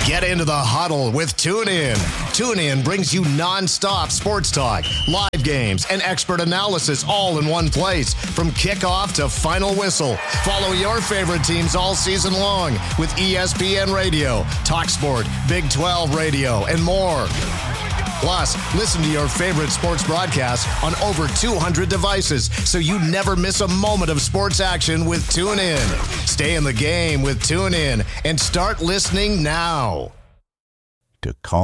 Get into the huddle with TuneIn. TuneIn brings you nonstop sports talk, live games, and expert analysis all in one place. From kickoff to final whistle, follow your favorite teams all season long with ESPN Radio, TalkSport, Big 12 Radio, and more. Plus, listen to your favorite sports broadcasts on over 200 devices so you never miss a moment of sports action with TuneIn. Stay in the game with TuneIn and start listening now. To call